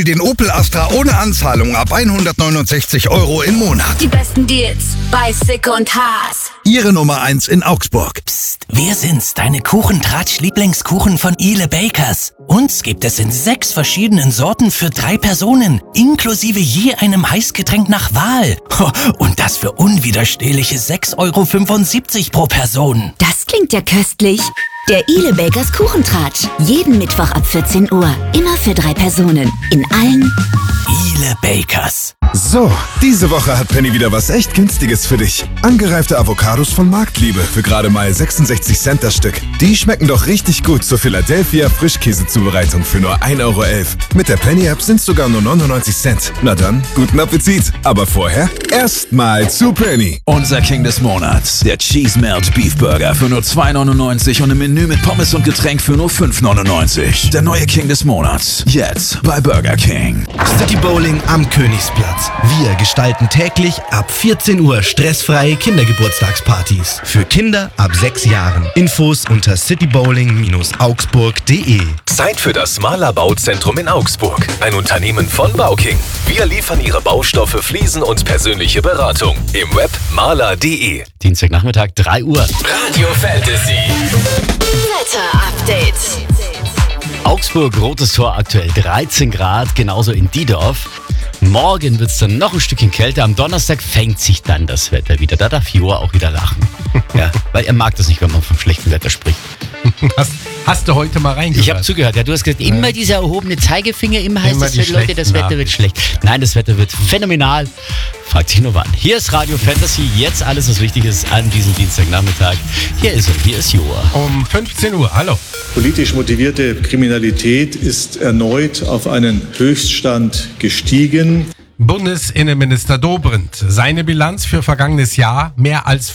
Den Opel Astra ohne Anzahlung ab 169 € im Monat. Die besten Deals bei Sick und Haas. Ihre Nummer 1 in Augsburg. Psst, wir sind's, deine Kuchentratsch-Lieblingskuchen von Ile Bakers. Uns gibt es in 6 verschiedenen Sorten für 3 Personen, inklusive je einem Heißgetränk nach Wahl. Und das für unwiderstehliche 6,75 € pro Person. Das klingt ja köstlich. Der Ile Bakers Kuchentratsch. Jeden Mittwoch ab 14 Uhr. Immer für 3 Personen. In allen Ile Bakers. So, diese Woche hat Penny wieder was echt Günstiges für dich. Angereifte Avocados von Marktliebe für gerade mal 66 Cent das Stück. Die schmecken doch richtig gut zur Philadelphia Frischkäsezubereitung für nur 1,11 €. Mit der Penny-App sind sogar nur 99 Cent. Na dann, guten Appetit. Aber vorher erstmal zu Penny. Unser King des Monats, der Cheese Melt Beef Burger für nur 2,99 € und im Menü mit Pommes und Getränk für nur 5,99 €. Der neue King des Monats, jetzt bei Burger King. City Bowling am Königsplatz. Wir gestalten täglich ab 14 Uhr stressfreie Kindergeburtstagspartys. Für Kinder ab 6 Jahren. Infos unter citybowling-augsburg.de. Zeit für das Mahler Bauzentrum in Augsburg. Ein Unternehmen von Bauking. Wir liefern Ihre Baustoffe, Fliesen und persönliche Beratung. Im Web mahler.de. Dienstagnachmittag, 3 Uhr. Radio Fantasy. Wetter-Update. Augsburg, rotes Tor, aktuell 13 Grad, genauso in Diedorf. Morgen wird es dann noch ein Stückchen kälter. Am Donnerstag fängt sich dann das Wetter wieder. Da darf Joa auch wieder lachen. Ja, weil er mag das nicht, wenn man vom schlechten Wetter spricht. Hast du heute mal reingehört? Ich habe zugehört. Ja, du hast gesagt, immer dieser erhobene Zeigefinger, immer heißt es, Leute, das Wetter wird schlecht. Nein, das Wetter wird phänomenal. Fragt sich nur wann. Hier ist Radio Fantasy, jetzt alles, was wichtig ist an diesem Dienstagnachmittag. Hier ist er, hier ist Joa. Um 15 Uhr, hallo. Politisch motivierte Kriminalität ist erneut auf einen Höchststand gestiegen. Bundesinnenminister Dobrindt. Seine Bilanz für vergangenes Jahr: mehr als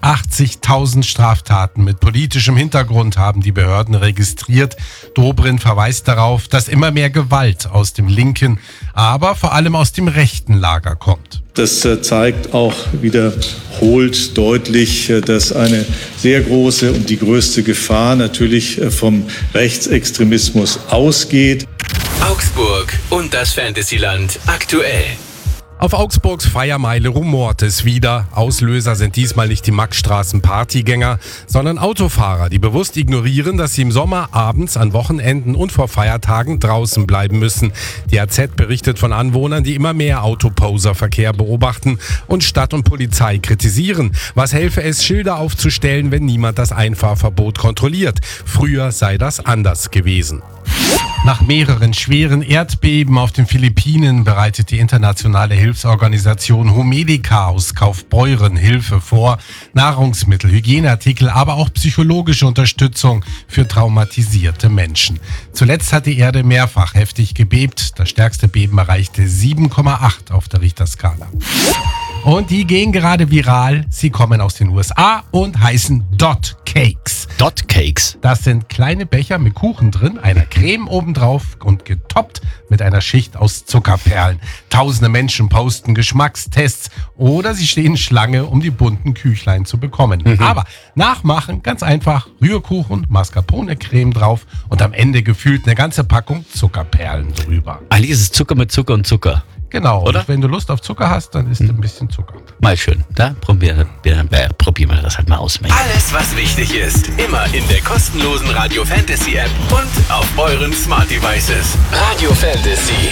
85.000 Straftaten mit politischem Hintergrund haben die Behörden registriert. Dobrindt verweist darauf, dass immer mehr Gewalt aus dem linken, aber vor allem aus dem rechten Lager kommt. Das zeigt auch wiederholt deutlich, dass eine sehr große und die größte Gefahr natürlich vom Rechtsextremismus ausgeht. Augsburg und das Fantasyland aktuell. Auf Augsburgs Feiermeile rumort es wieder. Auslöser sind diesmal nicht die Maxstraßen-Partygänger, sondern Autofahrer, die bewusst ignorieren, dass sie im Sommer abends, an Wochenenden und vor Feiertagen draußen bleiben müssen. Die AZ berichtet von Anwohnern, die immer mehr Autoposer-Verkehr beobachten und Stadt und Polizei kritisieren. Was helfe es, Schilder aufzustellen, wenn niemand das Einfahrverbot kontrolliert? Früher sei das anders gewesen. Nach mehreren schweren Erdbeben auf den Philippinen bereitet die internationale Hilfsorganisation Humedica aus Kaufbeuren Hilfe vor. Nahrungsmittel, Hygieneartikel, aber auch psychologische Unterstützung für traumatisierte Menschen. Zuletzt hat die Erde mehrfach heftig gebebt. Das stärkste Beben erreichte 7,8 auf der Richterskala. Und die gehen gerade viral. Sie kommen aus den USA und heißen Dot Cakes. Dot Cakes? Das sind kleine Becher mit Kuchen drin, einer Creme obendrauf und getoppt mit einer Schicht aus Zuckerperlen. Tausende Menschen posten Geschmackstests oder sie stehen Schlange, um die bunten Küchlein zu bekommen. Aber nachmachen, ganz einfach: Rührkuchen, Mascarpone-Creme drauf und am Ende gefühlt eine ganze Packung Zuckerperlen drüber. Eigentlich ist es Zucker mit Zucker und Zucker. Genau, oder? Und wenn du Lust auf Zucker hast, dann isst ein bisschen Zucker. Mal schön, da probieren wir das halt mal aus. Alles, was wichtig ist, immer in der kostenlosen Radio Fantasy App und auf euren Smart Devices. Radio Fantasy.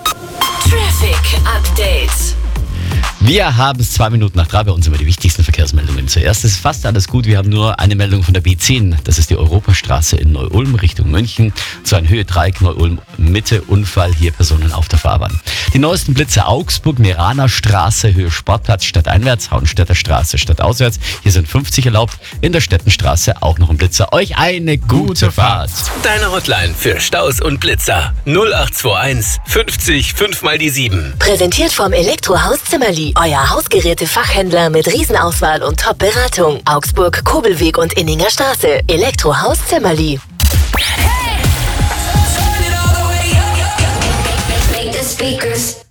Traffic Update. Wir haben es 2 Minuten nach 3, bei uns immer die wichtigsten Verkehrsmeldungen. Zuerst ist fast alles gut. Wir haben nur eine Meldung von der B10. Das ist die Europastraße in Neu-Ulm Richtung München. Zu einem Höhe-Dreieck Neu-Ulm Mitte Unfall. Hier Personen auf der Fahrbahn. Die neuesten Blitze: Augsburg, Meraner Straße, Höhe Sportplatz, stadteinwärts, Hauenstädter Straße, stadtauswärts. Hier sind 50 erlaubt. In der Stettenstraße auch noch ein Blitzer. Euch eine gute Fahrt. Deine Hotline für Staus und Blitzer. 0821 50 5 mal die 7. Präsentiert vom Elektrohaus Zimmerli. Euer Hausgeräte-Fachhändler mit Riesenauswahl und Top-Beratung. Augsburg, Kobelweg und Inninger Straße. Elektrohaus Zimmerli. Hey! Make the speakers